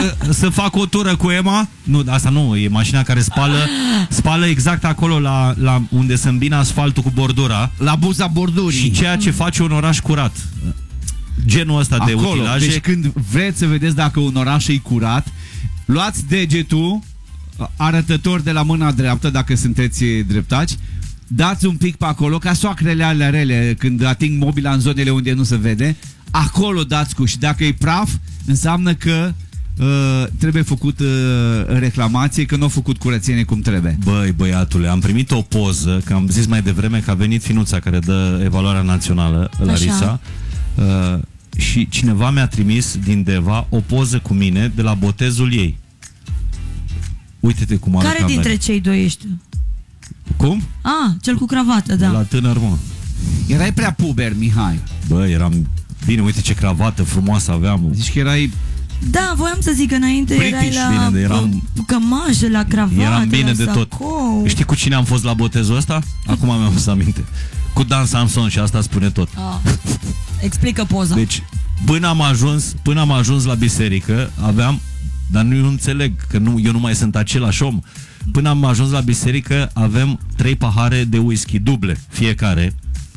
să fac o tură cu Emma. Nu, asta nu, e mașina care spală exact acolo la unde se îmbină asfaltul cu bordura. La buza bordurii. Și ceea ce face un oraș curat. Genul ăsta de utilaje. Deci când vreți să vedeți dacă un oraș e curat, luați degetul arătător de la mâna dreaptă, dacă sunteți dreptaci, dați un pic pe acolo, ca soacrele alea rele, când ating mobila în zonele unde nu se vede, acolo dați cu, și dacă e praf, înseamnă că trebuie făcut reclamație, că nu au făcut curățenie cum trebuie. Băi, băiatule, am primit o poză, că am zis mai devreme că a venit Finuța care dă evaluarea națională la RISA, și cineva mi-a trimis din Deva o poză cu mine de la botezul ei. Uite-te cum arăta. Care dintre cei doi ești? Cum? Cel cu cravată, da. La tânăr, mă. Erai prea puber, Mihai. Bă, eram... Bine, uite ce cravată frumoasă aveam. Zici că erai... Da, voiam să zic că înainte British, erai la cămașă, la cravată, eram bine de tot. Sacou. Știi cu cine am fost la botezul ăsta? Acum mi-am adus aminte. Cu Dan Samson, și asta spune tot. Explică poza. Deci, până am ajuns la biserică, aveam... Dar nu înțeleg, că eu nu mai sunt același om. Până am ajuns la biserică, avem 3 pahare de whisky duble, fiecare.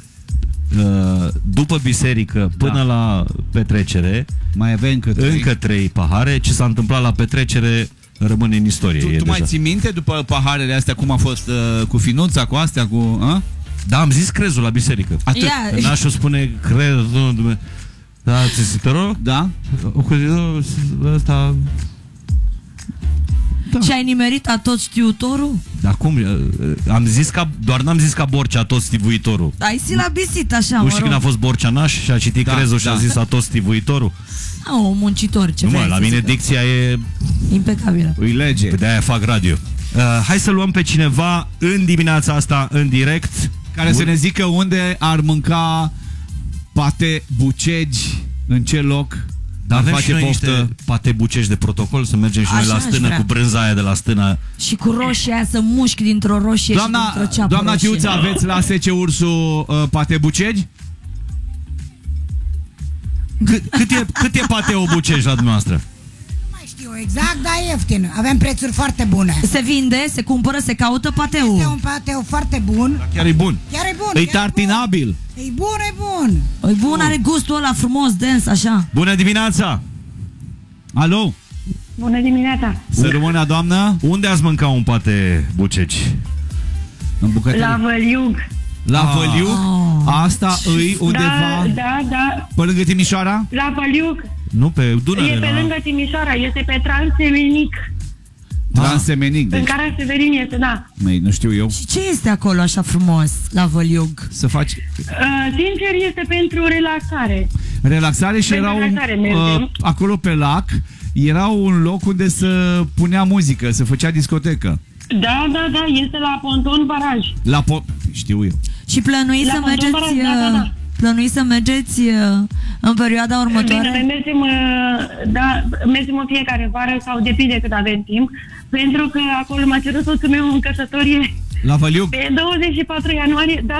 După biserică, până la petrecere, mai avem încă 3 pahare. Ce s-a întâmplat la petrecere rămâne în istorie. Tu mai ții minte după paharele astea cum a fost cu Finuța, cu astea, cu... Da, am zis crezul la biserică. Atât. N-aș spune crezul. Da, te rog? Da? Ăsta... Da. Și ai nimerit Atot știutorul? Da, cum? Am zis doar n-am zis ca Borcea Atot știvuitorul. Ai silabisit așa, nu știi când a fost Borcea Naș și a citit crezul și a zis Atot știvuitorul? Un muncitor, ce vrei. La mine dicția e impecabilă. Îi lege. De-aia fac radio. Hai să luăm pe cineva în dimineața asta, în direct, care să ne zică unde ar mânca pate bucegi, în ce loc. Dar avem și noi niște pate bucești de protocol, să mergem și noi la stână cu brânza aia de la stână. Și cu roșia aia, să mușchi dintr-o roșie și dintr-o ceapă. Doamna Tiuța, aveți la Sece Ursu pate bucegi? Cât e pateu bucești la dumneavoastră? Exact, dar ieftin. Avem prețuri foarte bune. Se vinde, se cumpără, se caută pateu. Este un pateu foarte bun. Dar chiar e bun. Chiar e bun. E tartinabil. E bun, e bun. E bun, are gustul ăla frumos, dens, așa. Bună dimineața! Alo? Bună dimineața! Să rămână, doamnă? Unde ați mâncat un pate bucegi? În bucătărie? La Văliug. La Văliug? Asta îi undeva... Da. Pe lângă Timișoara? La Văliug. Nu, pe Dunăre. E pe lângă Timișoara, este pe Transemenic. Transemenic, deci. În Caraseverin este, da. Măi, nu știu eu. Și ce este acolo așa frumos la Văliug? Să faci... Sincer, este pentru relaxare. Relaxare și pentru era relaxare, acolo pe lac, era un loc unde se punea muzică, se făcea discotecă. Da, este la Ponton Baraj. Știu eu. Și plănuiți să mergeți... Baraj, da. Plănuiți să mergeți în perioada următoare? Bine, mergem în fiecare vară sau depinde cât avem timp, pentru că acolo m-a cerut soțul meu în căsătorie. La Văliug? Pe 24 ianuarie, da,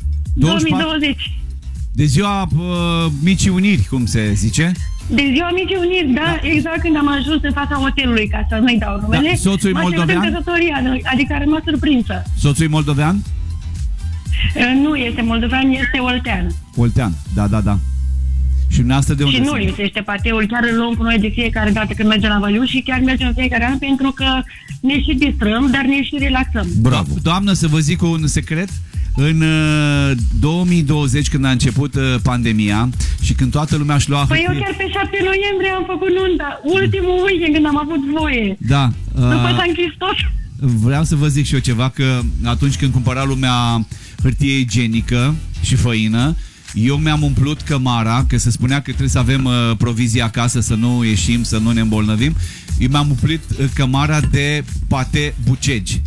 2020. De ziua Micii Uniri, cum se zice? De ziua Micii Uniri, da, exact când am ajuns în fața hotelului, ca să nu-i dau numele. Da, soțul e moldovean? M-a cerut în căsătorie, adică a rămas surprinsă. Soțul e moldovean? Nu este moldovean, este oltean. Oltean, da. Și dumneavoastră de unde? Și nu lipsește pateul, chiar îl luăm cu noi de fiecare dată când mergem la Văliu și chiar mergem în fiecare an pentru că ne și distrăm, dar ne și relaxăm. Bravo. Doamnă, să vă zic un secret. În 2020, când a început pandemia și când toată lumea își lua Păi eu chiar pe 7 noiembrie am făcut nunta, ultimul weekend când am avut voie. Da. După s-a închis tot. Vreau să vă zic și eu ceva, că atunci când cumpăra lumea hârtie igienică și făină, eu mi-am umplut cămara, că se spunea că trebuie să avem provizii acasă, să nu ieșim, să nu ne îmbolnăvim. Eu mi-am umplut cămara de pate bucegi.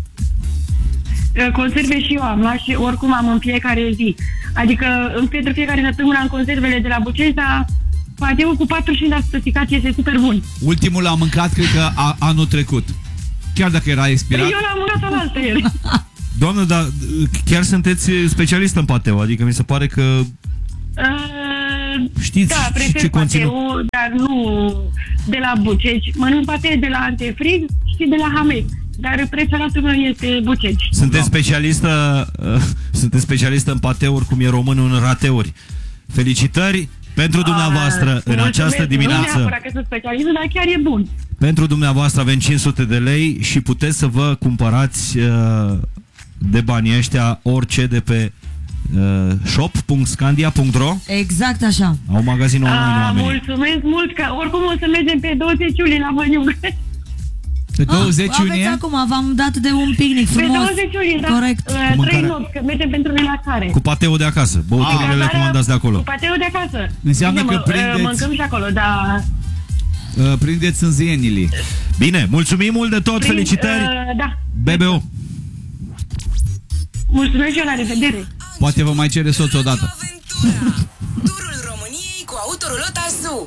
Conserve și eu am luat și oricum am în fiecare zi. Adică pentru fiecare săptămână am conservele de la bucegi, dar pateul cu 45% ficat este super bun. Ultimul l-am mâncat, cred că anul trecut. Chiar dacă era expirat. Eu l-am mâncat alaltă ieri. Doamnă, dar chiar sunteți specialistă în pateu, adică mi se pare că... Știți da, prefer ce conținut? pateu, dar nu de la Bucegi. Mănânc pateu de la Antefrig și de la Hamet. Dar preferatul meu este Bucegi. Sunteți specialistă în pateuri, cum e românul în rateuri. Felicitări pentru dumneavoastră în această Nu dimineață. neapărat că sunt specialistă, dar chiar e bun. Pentru dumneavoastră avem 500 de lei și puteți să vă cumpărați de banii ăștia orice de pe shop.scandia.ro. Exact așa. Au magazinul online oamenii. Mulțumesc mult, că oricum o să mergem pe 20 iulie la Văniuc. Pe 20 Aveți iunie? acum, v-am dat de un picnic Pe frumos. 20 iulie, da. Corect. 3 nopți, că mergem pentru relaxare. Cu pateu de acasă. Băuturile le comandați de acolo. Cu pateu de acasă. Înseamnă că prindeți- Mâncăm și acolo, dar... Prindeți înzienile. Bine, mulțumim mult de tot, felicitări. Da. BBO. Mulțumesc și eu, la revedere. Poate vă mai cere soț odată. Turul României cu Autorulotă Zoo.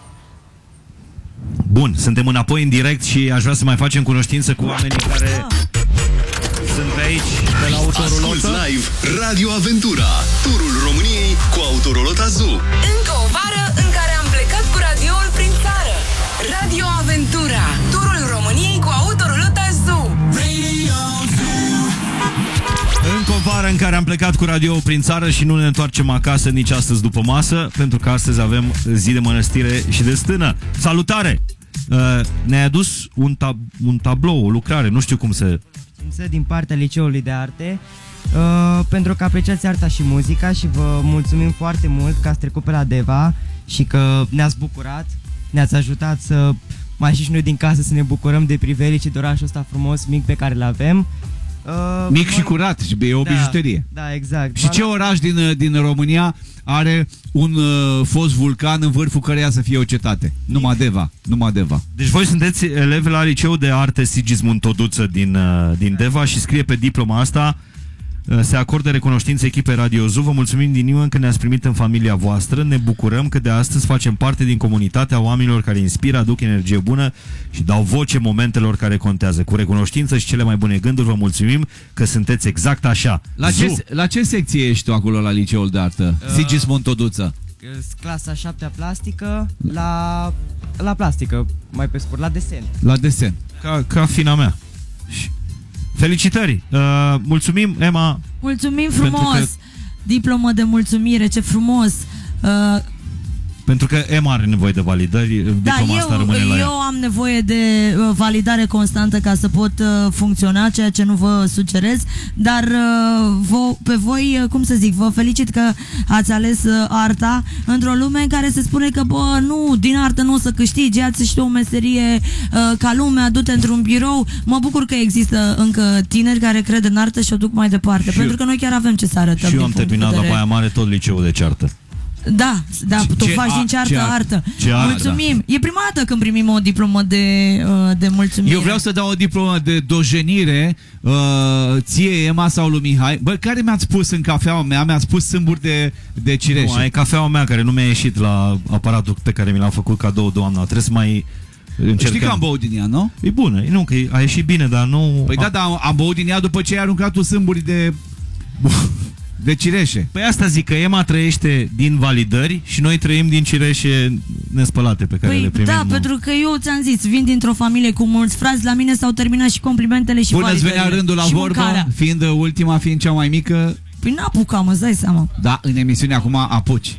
Bun, suntem înapoi în direct și aș vrea să mai facem cunoștință cu oamenii care sunt pe aici, pe la Asculți Autorulotă. live Radio Aventura, turul României cu Autorulotă Zoo. Încă o vară în care am plecat cu radioul prin țară. Radio Aventura, turul României cu Autorulotă Zoo. Încă o vară în care am plecat cu radio prin țară și nu ne întoarcem acasă nici astăzi după masă, pentru că astăzi avem zi de mănăstire și de stână. Salutare! Ne-ai adus un tablou, o lucrare, nu știu cum se... Din partea Liceului de Arte, pentru că apreciați arta și muzica și vă mulțumim foarte mult că ați trecut pe la Deva și că ne-ați bucurat, ne-ați ajutat să mai și noi din casă să ne bucurăm de privelicii de orașul ăsta frumos, mic pe care îl avem. Mic și curat, e o bijuterie. Da, exact. Și ce oraș din România are un fost vulcan în vârful căreia să fie o cetate? Numai Deva. Deci voi sunteți elevi la Liceul de Arte Sigismund Toduță din Deva și scrie pe diploma asta: se acordă recunoștință echipei Radio Zoo. Vă mulțumim din inimă că ne-ați primit în familia voastră. Ne bucurăm că de astăzi facem parte din comunitatea oamenilor care inspiră, aduc energie bună și dau voce momentelor care contează. Cu recunoștință și cele mai bune gânduri vă mulțumim că sunteți exact așa. La ce secție ești tu acolo la Liceul de Artă? Sigismund Toduță. Clasa 7-a plastică, la plastică, mai pe scurt, la desen. La desen. Ca fina mea. Felicitări! Mulțumim, Emma. Mulțumim frumos. Că... Diplomă de mulțumire, ce frumos. Pentru că Emma are nevoie de validări. Da, eu am nevoie de validare constantă ca să pot funcționa, ceea ce nu vă sugerez, dar pe voi, cum să zic, vă felicit că ați ales arta într-o lume în care se spune că, nu, din artă nu o să câștigi, ia-ți și tu o meserie ca lumea, du-te într-un birou. Mă bucur că există încă tineri care cred în artă și o duc mai departe, pentru că noi chiar avem ce să arătăm. Și eu am terminat la Baia Mare tot liceul de ceartă. Da, tu faci din ceartă artă. Mulțumim. E prima dată când primim o diplomă de mulțumire. Eu vreau să dau o diplomă de dojenire ție, Emma sau lui Mihai. Bă, care mi-ați pus în cafeaua mea? Mi-ați pus sâmburi de cireșe. Nu, e cafeaua mea care nu mi-a ieșit la aparatul pe care mi l-am făcut cadou doamna. Trebuie să mai încercăm. Știi că am băut din ea, nu? E bună, nu, că a ieșit bine, dar nu... Păi da, dar am băut din ea după ce ai aruncat tu sâmburi de cireșe. Păi asta zic, că Emma trăiește din validări și noi trăim din cireșe nespălate pe care le primim. Da, pentru că eu ți-am zis, vin dintr-o familie cu mulți frați, la mine s-au terminat și complimentele și validările. Până-ți venea rândul la vorbă, fiind ultima, fiind cea mai mică. Păi n-apucam, îți dai seama. Da, în emisiune acum apuci.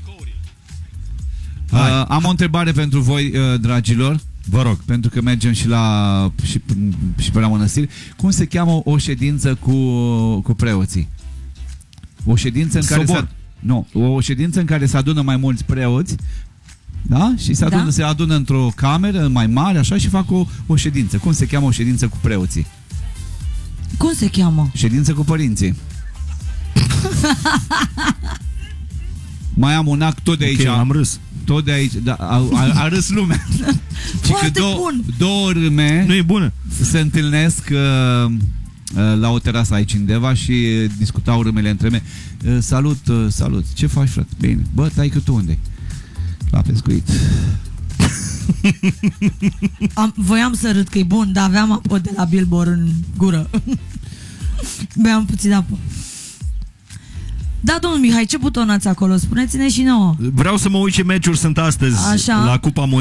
Am o întrebare pentru voi, dragilor. Vă rog. Pentru că mergem și pe la mănăstiri. Cum se cheamă o ședință cu preoții? O ședință în care o ședință în care se adună mai mulți preoți, da? Și se adună într-o cameră mai mare, așa, și fac o ședință. Cum se cheamă o ședință cu preoții? Cum se cheamă? Ședință cu părinții. Mai am un act tot de aici. Am râs. Tot de aici, da, a râs lumea. Și că două râme nu e bună. Se întâlnesc la o terasă aici în Deva și discutau râmele între mine. Salut, ce faci, frate? Bine. Bă, taică tu unde? La pescuit. Voiam să râd că e bun, dar aveam apă de la Billboard în gură. Beam puțin apă. Da, domnul Mihai, ce butonați acolo? Spuneți-ne și nouă. Vreau să mă uit ce meciuri sunt astăzi Așa. la Cupa